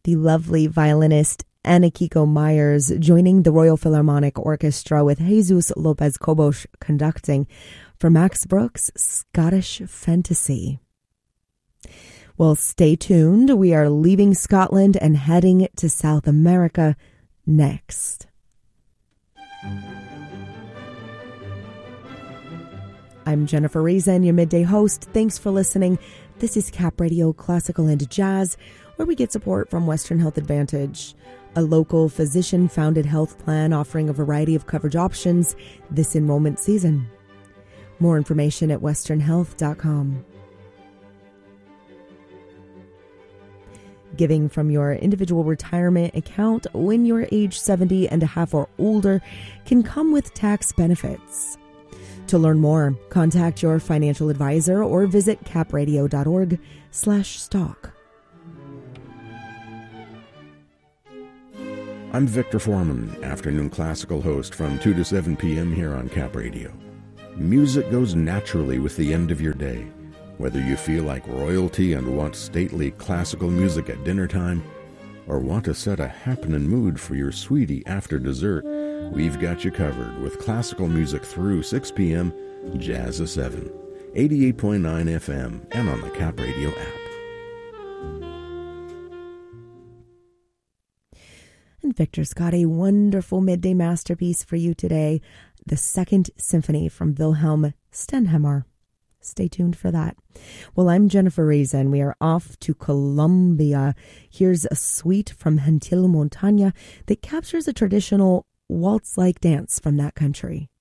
The lovely violinist Anna Kiko Myers joining the Royal Philharmonic Orchestra with Jesus Lopez Cobos conducting for Max Brooks' Scottish Fantasy. Well, stay tuned. We are leaving Scotland and heading to South America next. I'm Jennifer Reason, your midday host. Thanks for listening. This is Cap Radio Classical and Jazz, where we get support from Western Health Advantage, a local physician-founded health plan offering a variety of coverage options this enrollment season. More information at westernhealth.com. Giving from your individual retirement account when you're age 70 and a half or older can come with tax benefits. To learn more, contact your financial advisor or visit capradio.org/stock. I'm Victor Foreman, afternoon classical host from 2 to 7 p.m. here on Cap Radio. Music goes naturally with the end of your day. Whether you feel like royalty and want stately classical music at dinner time, or want to set a happening mood for your sweetie after dessert, we've got you covered with classical music through 6 p.m., Jazz at 7, 88.9 FM, and on the Cap Radio app. And Victor's got a wonderful midday masterpiece for you today, the Second Symphony from Wilhelm Stenhammar. Stay tuned for that. Well, I'm Jennifer Reason. We are off to Colombia. Here's a suite from Gentil Montaña that captures a traditional waltz-like dance from that country.